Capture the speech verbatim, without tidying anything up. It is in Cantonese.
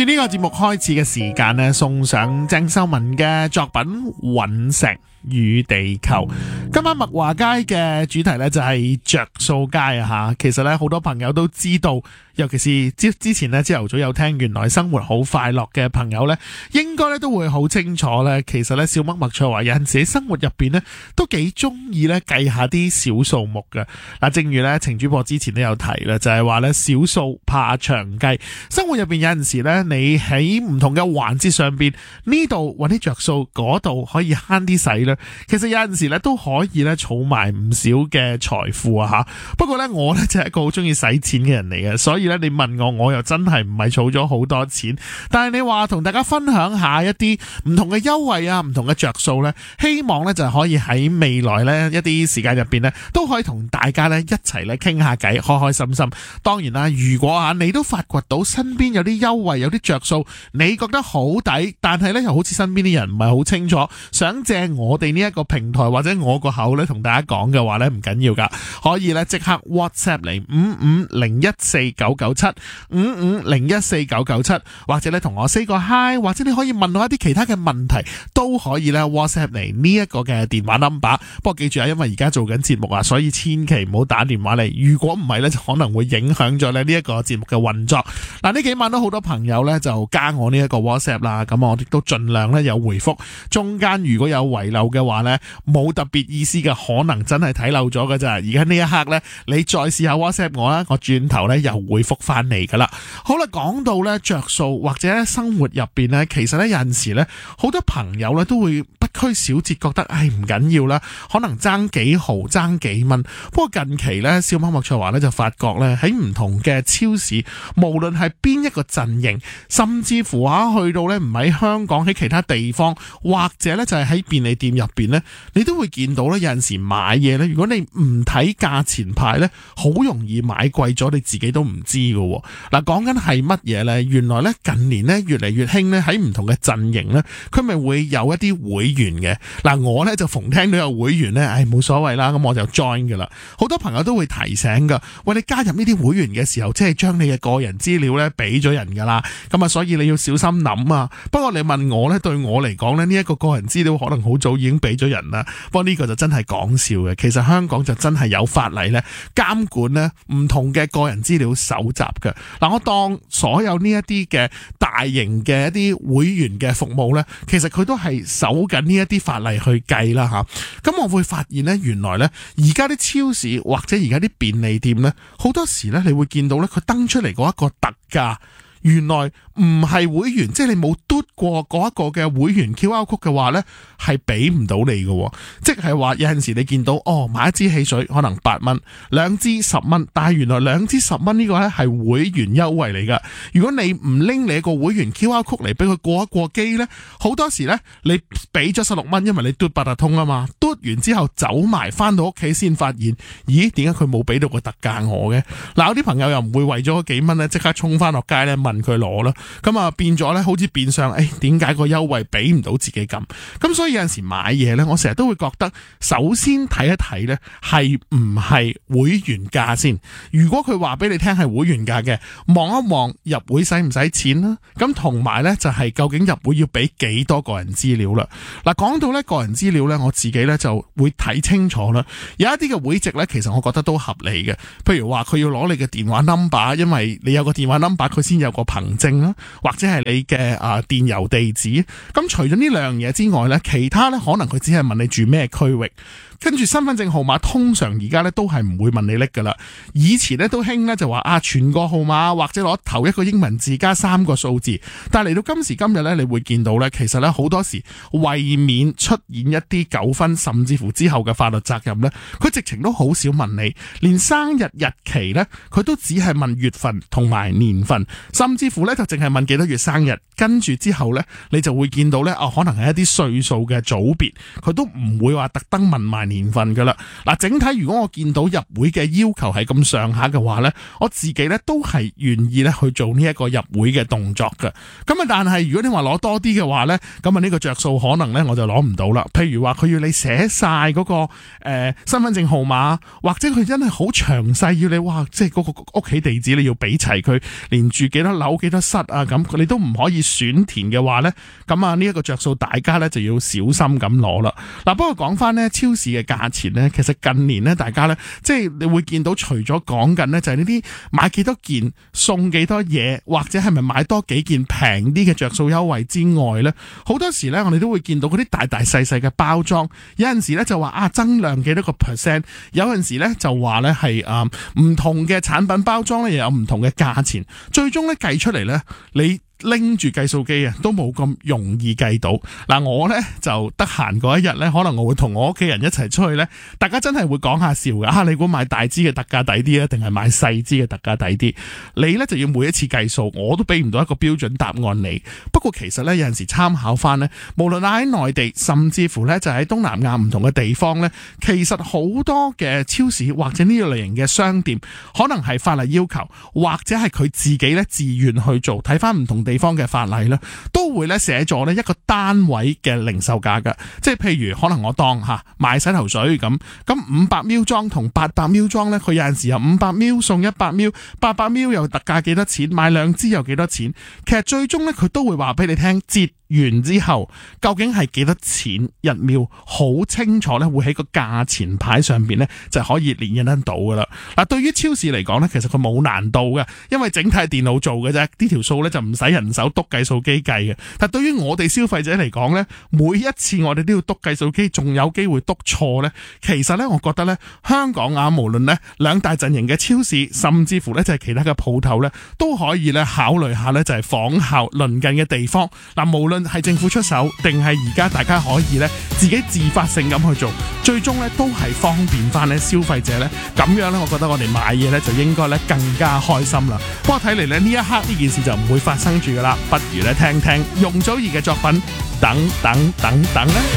呢個節目開始嘅時間呢，送上鄭秀文嘅作品《隕石與地球》。今晚麥華街嘅主題呢，就係着數街啊吓。其實呢，好多朋友都知道，尤其是之之前呢，朝頭早有聽原來生活好快樂嘅朋友呢，應該呢都會好清楚呢。其實呢，小麥麥翠華有陣時喺生活入邊呢，都幾中意呢計下啲小數目嘅。嗱，正如呢程主播之前都有提啦，就係話呢，小數怕長計。生活入邊有陣時呢，你喺唔同嘅環節上邊，呢度揾啲着數，嗰度可以慳啲使咧。其實有陣時呢，都可以呢儲埋唔少嘅財富啊吓。不過呢，我呢就係一個好中意使錢嘅人嚟嘅，所以呢，你問我，我又真係唔係儲咗好多錢。但係你話同大家分享下一啲唔同嘅優惠啊，唔同嘅着數呢，希望呢就可以喺未來呢一啲時間入邊呢，都可以同大家呢一齊呢傾下偈，開開心心。當然啦，如果啊你都發掘到身邊有啲優惠，有啲着數，你覺得好抵，但係呢又好似身邊啲人唔係好清楚，想借我哋呢一個平台或者我個口呢同大家講嘅話呢，唔緊要噶，可以呢即刻 WhatsApp 嚟五五零一四九九七五五零一四九九七，或者呢同我 say 個 hi， 或者你可以問我一啲其他嘅問題，都可以呢 WhatsApp 嚟呢一個嘅電話 number。不過記住啊，因為而家做緊節目啊，所以千祈唔好打電話嚟，如果唔係呢，就可能會影響咗呢一個節目嘅運作。嗱，呢幾晚都好多朋友呢就加我呢一個 WhatsApp 啦，咁我亦都盡量呢有回覆，中間如果有遺漏嘅話呢，冇特別意思嘅，可能真係睇漏咗㗎咋。而家呢一刻呢，你再試下 WhatsApp 我啦，我轉頭呢又回覆翻嚟噶啦。好啦，講到呢着數或者生活入邊呢，其實呢有陣時呢，好多朋友呢都會不拘小節，覺得唉唔緊要啦，可能爭幾毫爭幾蚊。不過近期呢，小麥麥翠華呢就發覺呢，喺唔同嘅超市，無論係邊一個陣營，甚至乎啊去到呢唔喺香港，喺其他地方，或者呢就係喺便利店入邊呢，你都會見到呢，有陣時買嘢呢，如果你唔睇價錢牌呢，好容易買貴咗，你自己都唔知㗎。嗱，講緊係乜嘢呢？原來呢，近年呢越嚟越興呢，喺唔同嘅陣營呢，佢咪會有一啲會員嘅。嗱，我呢就逢聽到有會員呢，唉冇所謂啦，咁我就 join 噶啦。好多朋友都會提醒噶，喂，你加入呢啲會員嘅時候，即係將你嘅個人資料呢俾咗人噶啦，咁啊，所以你要小心諗啊。不過你問我呢，對我嚟講呢，呢一個個人資料可能好早已經俾咗人啦。不過呢個就真係講笑嘅，其實香港就真係有法例呢監管呢唔同嘅個人資料搜集嘅。嗱，我當所有呢一啲嘅大型嘅一啲會員嘅服務呢，其實佢都係守緊呢一啲法例去計啦吓。咁我會發現呢，原來呢而家啲超市或者而家啲便利店呢，好多時呢你會見到呢，佢登出嚟嗰一個特價，原來唔係會員，即係你冇嘟過嗰一個嘅會員 Q R code 嘅話呢，係俾唔到你嘅。即係話有陣時你見到哦，買一支汽水可能八蚊，兩支十蚊，但係原來兩支十蚊呢個呢係會員優惠嚟噶。如果你唔拎你個會員 Q R code 嚟俾佢過一過機呢，好多時呢你俾咗十六蚊，因為你嘟八達通啊嘛，嘟完之後走埋翻到屋企先發現，咦，點解佢冇俾到個特價我嘅？嗱，有啲朋友又唔會為咗幾蚊呢即刻衝翻落街呢問佢攞啦。咁啊變咗咧，好似變相誒，點解個優惠俾唔到自己咁？咁所以有陣時買嘢咧，我成日都會覺得，首先睇一睇咧，係唔係會員價先。如果佢話俾你聽係會員價嘅，望一望入會使唔使錢啦？咁同埋咧就係究竟入會要俾幾多個人資料啦？嗱，講到咧個人資料咧，我自己咧就會睇清楚啦。有一啲嘅會籍咧，其實我覺得都合理嘅。譬如話佢要攞你嘅電話 number， 因為你有個電話 number， 佢先有個憑證啦。或者係你嘅啊電郵地址，咁除咗呢兩樣嘢之外呢，其他呢可能佢只係問你住咩區域。跟住身份證號碼通常而家咧都係唔會問你拎噶啦，以前咧都興咧就話啊全個號碼或者攞頭一個英文字加三個數字，但係嚟到今時今日咧，你會見到咧，其實咧好多時為免出現一啲糾紛，甚至乎之後嘅法律責任咧，佢直情都好少問你，連生日日期咧佢都只係問月份同埋年份，甚至乎咧就淨係問幾多月生日，跟住之後咧你就會見到咧啊可能係一啲歲數嘅組別，佢都唔會話特登問埋年份噶啦。嗱，整體如果我見到入會嘅要求係咁上下嘅話呢，我自己呢都係願意咧去做呢一個入會嘅動作嘅。咁啊，但係如果你話攞多啲嘅話呢，咁啊呢個着數可能呢我就攞唔到啦。譬如話佢要你寫晒嗰個誒、呃、身份證號碼，或者佢真係好詳細要你哇，即係嗰個屋企地址你要俾齊佢，連住幾多樓幾多室啊咁，你都唔可以選填嘅話呢，咁啊呢一個着數大家呢就要小心咁攞啦。嗱，不過講翻呢超市嘅價錢呢，其實近年呢大家呢，即係你會見到除咗講緊呢就係呢啲買幾多件送幾多嘢，或者係咪買多幾件平啲嘅着數優惠之外呢，好多時呢我哋都會見到嗰啲大大細細嘅包裝，有陣時呢就話啊增量幾多個 percent， 有陣時呢就話呢係啊唔同嘅產品包裝呢又有唔同嘅價錢，最終呢計出嚟呢，你拎住計數機啊，都冇咁容易計到。嗱，我呢就得閒嗰一日呢，可能我會同我屋企人一齊出去呢，大家真係會講下笑㗎。啊，你估買大支嘅特價抵啲啊，定係買細支嘅特價抵啲？你呢就要每一次計數，我都俾唔到一個標準答案你。不過其實呢，有陣時參考翻呢，無論喺內地，甚至乎呢就喺東南亞唔同嘅地方呢，其實好多嘅超市或者呢個類型嘅商店，可能係法例要求，或者係佢自己呢自願去做。睇翻唔同地方嘅法例咧，都會咧寫咗咧一個單位嘅零售價噶，即係譬如可能我當吓買洗頭水咁，咁五百 ml 裝同八百 ml 裝咧，佢有陣時有五百 ml 送一百 ml， 八百 ml 又特價幾多錢，買兩支又幾多錢，其實最終咧佢都會話俾你聽折完之後究竟係幾多錢一秒，好清楚咧，會喺個價錢牌上邊咧就可以連印得到噶啦。嗱，對於超市嚟講咧，其實佢冇難度嘅，因為整體係電腦做嘅啫，呢條數咧就唔使人手督計數機計嘅。但對於我哋消費者嚟講咧，每一次我哋都要督計數機，仲有機會督錯咧。其實咧，我覺得咧，香港啊，無論咧兩大陣營嘅超市，甚至乎咧就係其他嘅鋪頭咧，都可以咧考慮下咧，就係仿效鄰近嘅地方。嗱，無論係政府出手，定係而家大家可以咧自己自發性咁去做，最終咧都係方便翻咧消費者咧。咁樣咧，我覺得我哋買嘢咧就應該咧更加開心啦。不過睇嚟咧呢一刻呢件事就唔會發生住噶啦，不如咧聽聽容祖兒嘅作品等等等等咧。